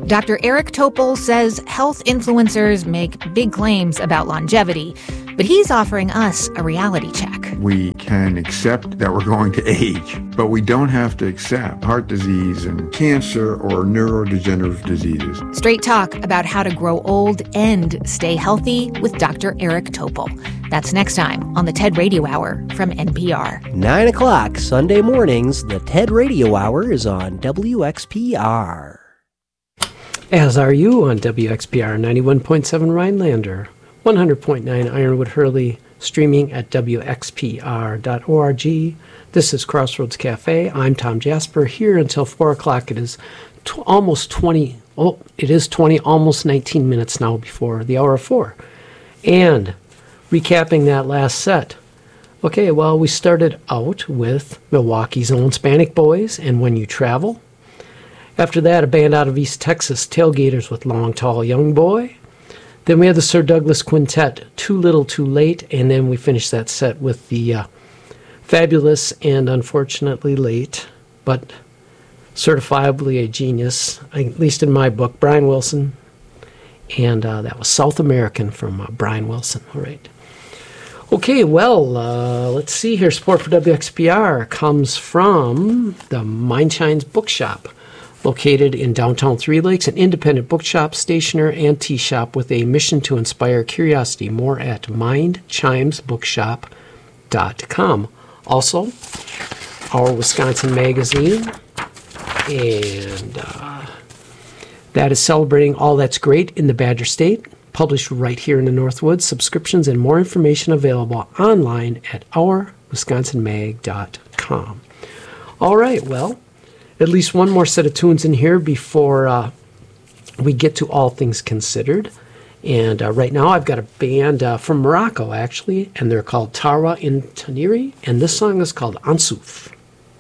Dr. Eric Topol says health influencers make big claims about longevity, but he's offering us a reality check. We can accept that we're going to age, but we don't have to accept heart disease and cancer or neurodegenerative diseases. Straight talk about how to grow old and stay healthy with Dr. Eric Topol. That's next time on the TED Radio Hour from NPR. 9 o'clock Sunday mornings, the TED Radio Hour is on WXPR. As are you on WXPR 91.7 Rhinelander, 100.9 Ironwood Hurley, streaming at WXPR.org. This is Crossroads Cafe. I'm Tom Jasper, here until 4 o'clock. It is almost 19 minutes now before the hour of 4. And recapping that last set. Okay, well, we started out with Milwaukee's own Hispanic Boys and When You Travel. After that, a band out of East Texas, Tailgaters with Long Tall Young Boy. Then we had the Sir Douglas Quintet, Too Little Too Late, and then we finished that set with the fabulous and unfortunately late, but certifiably a genius, at least in my book, Brian Wilson. And that was South American from Brian Wilson. All right. Okay, well, let's see here. Support for WXPR comes from the Mindchimes Bookshop, located in downtown Three Lakes, an independent bookshop, stationer, and tea shop with a mission to inspire curiosity. More at mindchimesbookshop.com. Also, our Wisconsin magazine, and that is celebrating all that's great in the Badger State, published right here in the Northwoods. Subscriptions and more information available online at ourwisconsinmag.com. All right, well, at least one more set of tunes in here before we get to All Things Considered. And right now I've got a band from Morocco, actually, and they're called Tawa in Taniri, and this song is called Ansuf.